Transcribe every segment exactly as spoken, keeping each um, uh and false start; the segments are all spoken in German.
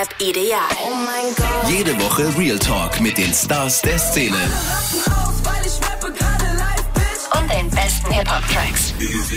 Ideal. Oh mein Gott. Jede Woche Real Talk mit den Stars der Szene. Und den besten Hip-Hop-Tracks.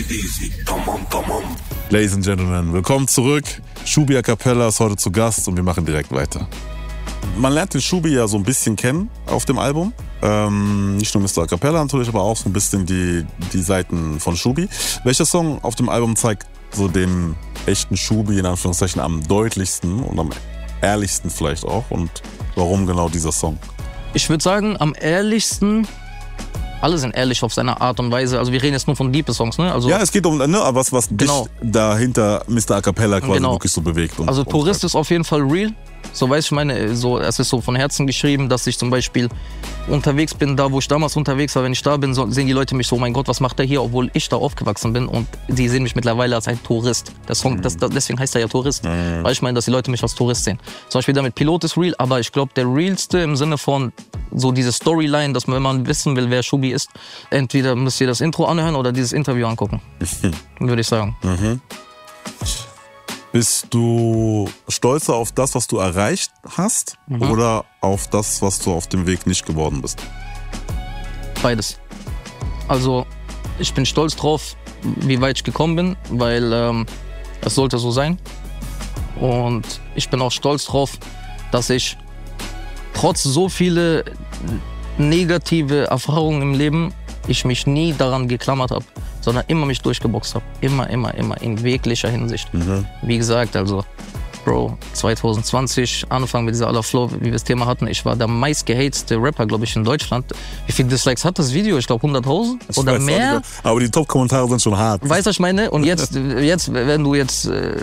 Ladies and Gentlemen, willkommen zurück. Shubi A Cappella ist heute zu Gast und wir machen direkt weiter. Man lernt den Shubi ja so ein bisschen kennen auf dem Album. Ähm, nicht nur Mister A Cappella natürlich, aber auch so ein bisschen die, die Seiten von Shubi. Welcher Song auf dem Album zeigt so den echten Shubi in Anführungszeichen am deutlichsten und am ehrlichsten vielleicht auch? Und warum genau dieser Song? Ich würde sagen, am ehrlichsten, alle sind ehrlich auf seine Art und Weise. Also wir reden jetzt nur von deepen Songs, ne? Also, ja, es geht um ne, was, was genau. dich dahinter Mister A Cappella quasi genau. wirklich so bewegt. Und, also und Tourist und ist auf jeden Fall real. So, weiß ich meine, so, es ist so von Herzen geschrieben, dass ich zum Beispiel unterwegs bin, da wo ich damals unterwegs war. Wenn ich da bin, so, sehen die Leute mich so, oh mein Gott, was macht der hier, obwohl ich da aufgewachsen bin. Und die sehen mich mittlerweile als ein Tourist. Der Song, mhm. das, das, deswegen heißt er ja Tourist. Mhm. Weil ich meine, dass die Leute mich als Tourist sehen. Zum Beispiel damit Pilot ist real, aber ich glaube, der realste im Sinne von so diese Storyline, dass man, wenn man wissen will, wer Shubi ist, entweder müsst ihr das Intro anhören oder dieses Interview angucken. Würde ich sagen. Mhm. Bist du stolzer auf das, was du erreicht hast, mhm. oder auf das, was du auf dem Weg nicht geworden bist? Beides. Also ich bin stolz drauf, wie weit ich gekommen bin, weil ähm, es sollte so sein. Und ich bin auch stolz drauf, dass ich trotz so viele negative Erfahrungen im Leben, ich mich nie daran geklammert habe, sondern immer mich durchgeboxt habe. Immer, immer, immer, in jeglicher Hinsicht. Mhm. Wie gesagt, also, Bro, zwanzig zwanzig, Anfang mit dieser aller Flow, wie wir das Thema hatten, ich war der meistgehateste Rapper, glaube ich, in Deutschland. Wie viele Dislikes hat das Video? Ich glaube hunderttausend oder mehr. Aber die Top-Kommentare sind schon hart. Weißt du, was ich meine? Und jetzt, jetzt wenn du jetzt, äh,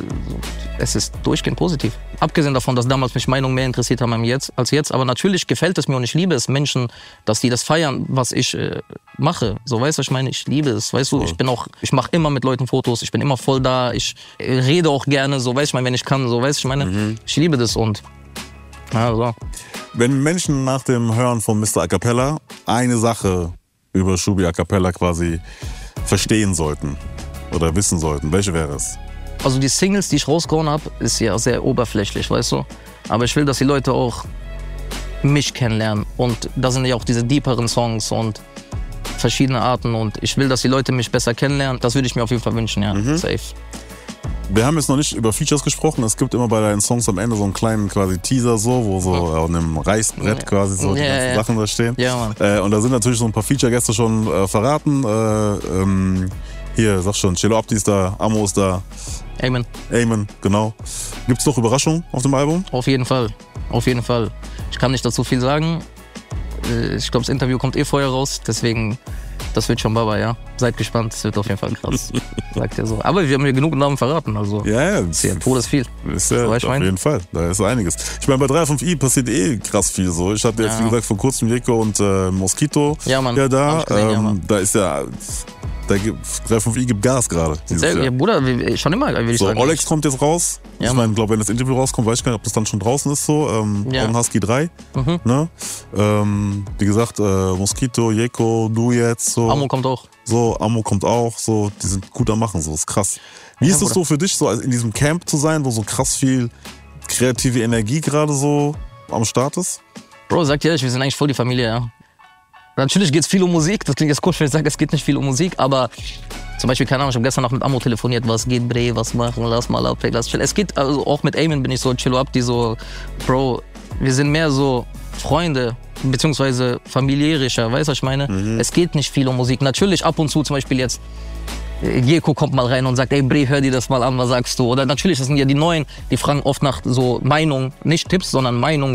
es ist durchgehend positiv. Abgesehen davon, dass damals mich Meinung mehr interessiert haben als jetzt. Aber natürlich gefällt es mir und ich liebe es, Menschen, dass die das feiern, was ich äh, mache. So, weißt du, was ich meine? Ich liebe es. Weißt du, ich bin auch, ich mache immer mit Leuten Fotos, ich bin immer voll da, ich äh, rede auch gerne, so, weißt du, ich meine, wenn ich kann, so, weißt du, ich meine, mhm. ich liebe das und, ja, so. Wenn Menschen nach dem Hören von Mister A Cappella eine Sache über Shubi A Cappella quasi verstehen sollten oder wissen sollten, welche wäre es? Also die Singles, die ich rausgehauen habe, ist ja sehr oberflächlich, weißt du. Aber ich will, dass die Leute auch mich kennenlernen. Und da sind ja auch diese deeperen Songs und verschiedene Arten. Und ich will, dass die Leute mich besser kennenlernen. Das würde ich mir auf jeden Fall wünschen, ja. Mhm. Safe. Wir haben jetzt noch nicht über Features gesprochen. Es gibt immer bei deinen Songs am Ende so einen kleinen quasi Teaser, so, wo so mhm. auf einem Reißbrett quasi so ja, die ganzen ja. Sachen da stehen. Ja, Mann. Äh, und da sind natürlich so ein paar Feature-Gäste schon äh, verraten. Äh, ähm, hier, sag schon, Cello Abdi ist da, Amo ist da. Amen. Amen, genau. Gibt's noch Überraschungen auf dem Album? Auf jeden Fall, auf jeden Fall. Ich kann nicht dazu viel sagen. Ich glaube, das Interview kommt eh vorher raus, deswegen, das wird schon Baba, ja. Seid gespannt, es wird auf jeden Fall krass, sagt er so. Aber wir haben ja genug Namen verraten, also. Ja, ja. Ist ja Todesviel. Ist ja, so, auf mein? jeden Fall, da ist einiges. Ich meine, bei drei fünf i passiert eh krass viel so. Ich hatte jetzt, ja. wie gesagt, vor kurzem Jeko und äh, Mosquito ja, Mann. ja da. Gesehen, ähm, ja, Mann. Da ist ja... Da gibt, drei fünf i gibt Gas gerade. Ja, Bruder, schon immer, will ich so, sagen. Olex kommt jetzt raus. Ja, ich meine, glaube, wenn das Interview rauskommt, weiß ich gar nicht, ob das dann schon draußen ist. So. Ähm, ja. Husky drei. Mhm. Ne? Ähm, wie gesagt, äh, Mosquito, Jeko, du jetzt. So. Amo kommt auch. So, Amo kommt auch. So, die sind gut am Machen. So, ist krass. Wie ja, ist es so für dich, so in diesem Camp zu sein, wo so krass viel kreative Energie gerade so am Start ist? Bro, sagt ehrlich, wir sind eigentlich voll die Familie, ja. Natürlich geht es viel um Musik, das klingt jetzt komisch, wenn ich sage, es geht nicht viel um Musik, aber zum Beispiel, keine Ahnung, ich habe gestern noch mit Amo telefoniert, was geht, Bre, was machen, lass mal ab, lass chill. Es geht, also auch mit Amen bin ich so, Chillo Abdi, so, Bro, wir sind mehr so Freunde, beziehungsweise familiärischer, weißt du, was ich meine? Mhm. Es geht nicht viel um Musik. Natürlich ab und zu zum Beispiel jetzt, Jeko kommt mal rein und sagt, ey Bre, hör dir das mal an, was sagst du? Oder natürlich, das sind ja die Neuen, die fragen oft nach so Meinung, nicht Tipps, sondern Meinung.